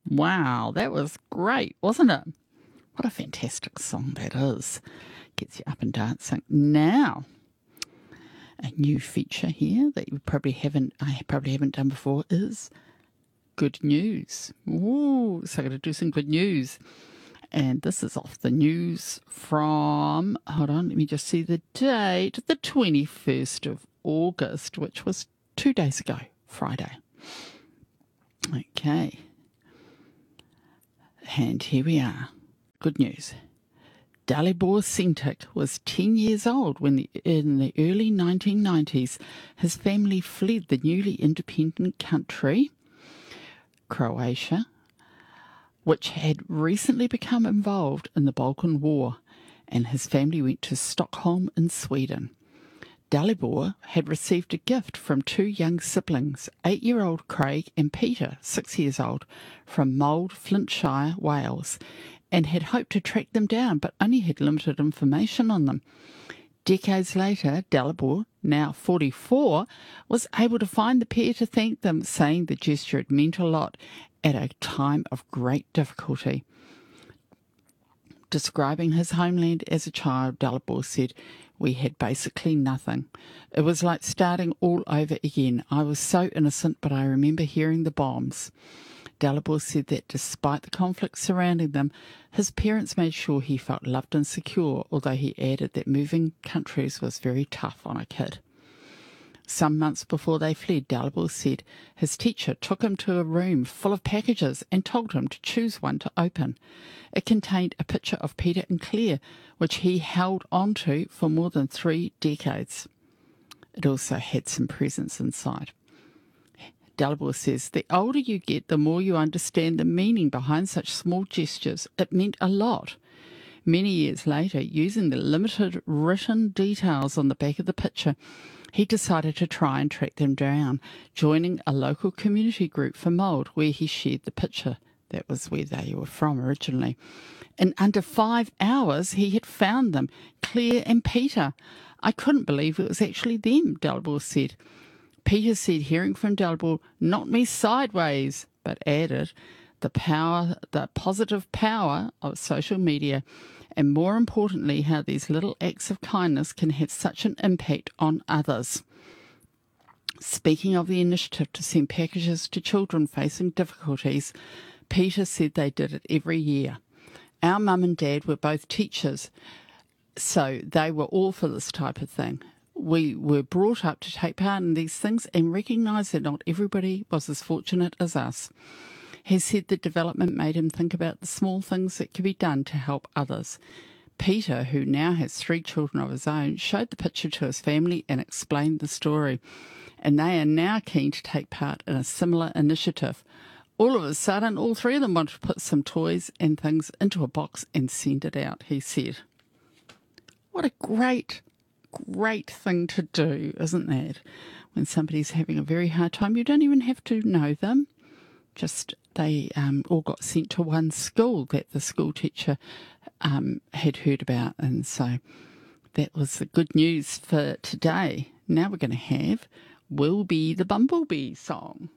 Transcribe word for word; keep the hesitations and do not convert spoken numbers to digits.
Wow, that was great, wasn't it? What a fantastic song that is. Gets you up and dancing. Now, a new feature here that you probably haven't, I probably haven't done before is good news. Ooh, so I'm going to do some good news. And this is off the news from, hold on, let me just see the date, the twenty-first of August, which was two days ago, Friday. Okay. And here we are. Good news. Dalibor Sintic was ten years old when the, in the early nineteen nineties his family fled the newly independent country, Croatia, which had recently become involved in the Balkan War, and his family went to Stockholm in Sweden. Dalibor had received a gift from two young siblings, eight-year-old Craig and Peter, six years old, from Mold, Flintshire, Wales, and had hoped to track them down, but only had limited information on them. Decades later, Dalibor, now forty-four, was able to find the pair to thank them, saying the gesture had meant a lot at a time of great difficulty. Describing his homeland as a child, Dalibor said, "We had basically nothing. It was like starting all over again. I was so innocent, but I remember hearing the bombs." Dalibor said that despite the conflict surrounding them, his parents made sure he felt loved and secure, although he added that moving countries was very tough on a kid. Some months before they fled, Dalibor said his teacher took him to a room full of packages and told him to choose one to open. It contained a picture of Peter and Claire, which he held onto for more than three decades. It also had some presents inside. Dalibor says, "The older you get, the more you understand the meaning behind such small gestures. It meant a lot." Many years later, using the limited written details on the back of the picture, he decided to try and track them down, joining a local community group for Mould, where he shared the picture. That was where they were from originally. In under five hours, he had found them, Claire and Peter. "I couldn't believe it was actually them," Dalibor said. Peter said hearing from Dalibor knocked me sideways, but added the power, the positive power of social media, and more importantly, how these little acts of kindness can have such an impact on others. Speaking of the initiative to send packages to children facing difficulties, Peter said they did it every year. "Our mum and dad were both teachers, so they were all for this type of thing. We were brought up to take part in these things and recognise that not everybody was as fortunate as us." He said the development made him think about the small things that could be done to help others. Peter, who now has three children of his own, showed the picture to his family and explained the story, and they are now keen to take part in a similar initiative. All of a sudden, all three of them wanted to put some toys and things into a box and send it out, he said. What a great Great thing to do, isn't that? When somebody's having a very hard time, you don't even have to know them. Just they um, all got sent to one school that the school teacher um, had heard about, and so that was the good news for today. Now we're going to have "Will Be the Bumblebee" song.